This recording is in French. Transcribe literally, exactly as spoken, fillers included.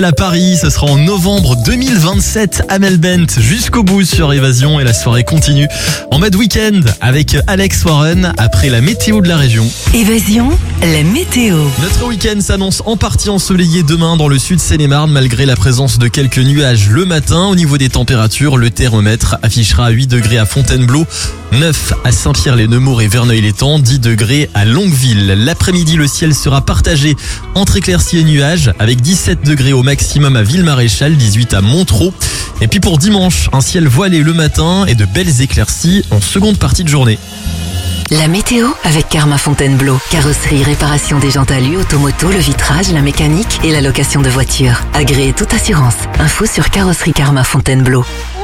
À Paris, ce sera en novembre deux mille vingt-sept à Melbent jusqu'au bout sur Évasion et la soirée continue en mode week-end avec Alex Warren après la météo de la région. Évasion, la météo. Notre week-end s'annonce en partie ensoleillé demain dans le sud Seine-et-Marne malgré la présence de quelques nuages le matin. Au niveau des températures, le thermomètre affichera huit degrés à Fontainebleau, neuf à Saint-Pierre-les-Nemours et Verneuil-l'Étang, dix degrés à Longueville. L'après-midi, le ciel sera partagé entre éclaircies et nuages avec dix-sept degrés au maximum à Ville-Maréchal, dix-huit à Montereau. Et puis pour dimanche, un ciel voilé le matin et de belles éclaircies en seconde partie de journée. La météo avec Karma Fontainebleau. Carrosserie, réparation des jantes alu, automoto, le vitrage, la mécanique et la location de voitures. Agréez toute assurance. Info sur carrosserie Karma Fontainebleau.